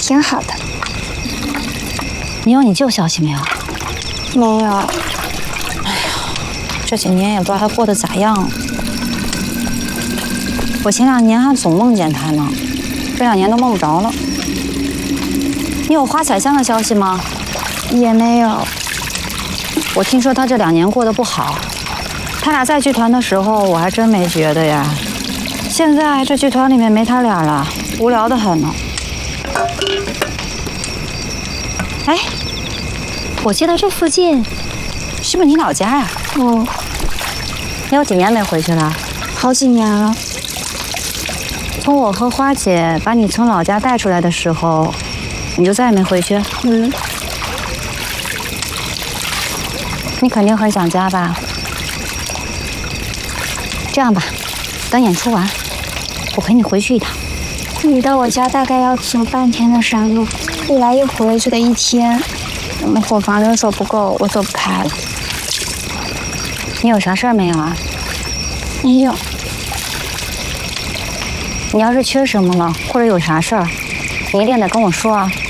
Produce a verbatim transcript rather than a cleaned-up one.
挺好的。 你有你舅消息没有？ 没有。 哎呀，这几年也不知道他过得咋样。我前两年还总梦见他呢，这两年都梦不着了。你有花彩香的消息吗？ 也没有。 我听说他这两年过得不好。他俩在剧团的时候，我还真没觉得呀。现在这剧团里面没他俩了，无聊得很呢。哎，我记得这附近是不是你老家呀？ 嗯。 你有几年没回去了？ 好几年了。 从我和花姐把你从老家带出来的时候，你就再也没回去？ 嗯。 你肯定很想家吧？这样吧，等演出完，我陪你回去一趟。 你到我家大概要走半天的山路，一来一回就得一天。我们伙房人手不够，我走不开了。 你有啥事儿没有啊？ 没有。 你要是缺什么了，或者有啥事儿，你一定得跟我说啊。